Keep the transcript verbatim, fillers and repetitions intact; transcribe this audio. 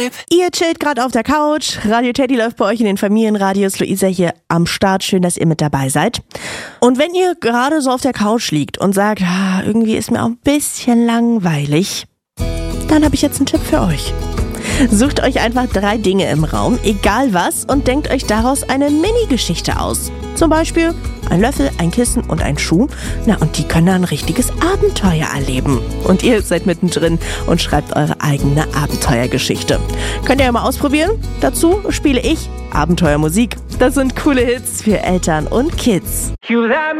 Ihr chillt gerade auf der Couch, Radio Teddy läuft bei euch in den Familienradios, Luisa hier am Start, schön, dass ihr mit dabei seid. Und wenn ihr gerade so auf der Couch liegt und sagt, ah, irgendwie ist mir auch ein bisschen langweilig, dann habe ich jetzt einen Tipp für euch. Sucht euch einfach drei Dinge im Raum, egal was, und denkt euch daraus eine Mini-Geschichte aus. Zum Beispiel ein Löffel, ein Kissen und ein Schuh. Na, und die können dann ein richtiges Abenteuer erleben. Und ihr seid mittendrin und schreibt eure eigene Abenteuergeschichte. Könnt ihr ja mal ausprobieren? Dazu spiele ich Abenteuermusik. Das sind coole Hits für Eltern und Kids.